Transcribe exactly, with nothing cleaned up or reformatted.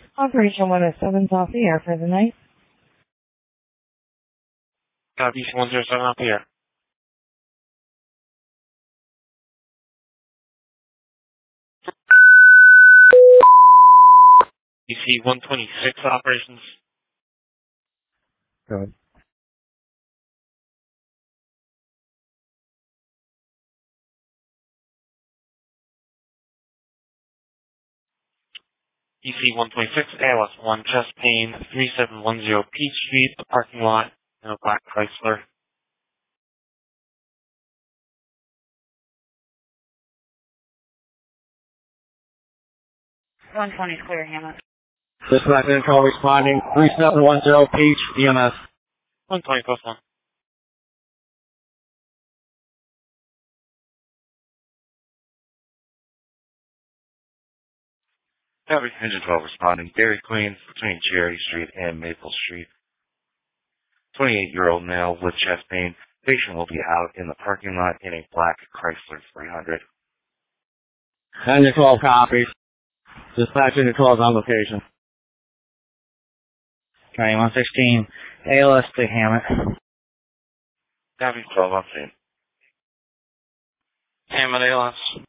Operation one oh seven's off the air for the night. Uh, B C one oh seven off the air. B C one twenty-six operations. Go ahead. B C one twenty-six, A L S one, chest pain, three seven one zero Peach Street, the parking lot, in a black Chrysler. one twenty is clear, Hammond. Dispatch Intel responding, three seven one zero Peach, E M S. one twenty plus one. Coverage Engine twelve responding, Dairy Queen between Cherry Street and Maple Street. twenty-eight-year-old male with chest pain. Patient will be out in the parking lot in a black Chrysler three hundred. Engine twelve copies. Dispatch Engine twelve on location. Okay, one sixteen, A L S to Hammett. Copy twelve on scene. Hammond A L S.